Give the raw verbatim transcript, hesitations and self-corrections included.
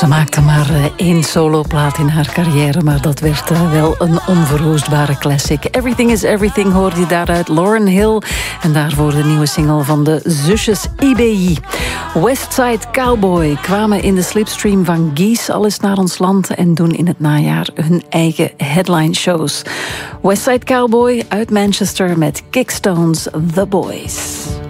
Ze maakte maar uh, één soloplaat in haar carrière, maar dat werd uh, wel een onverwoestbare classic. Everything is Everything hoorde je daaruit Lauryn Hill. En daarvoor de nieuwe single van de zusjes I B I. Westside Cowboy kwamen in de slipstream van Gies al eens naar ons land en doen in het najaar hun eigen headline shows. Westside Cowboy uit Manchester met Kickstones The Boys.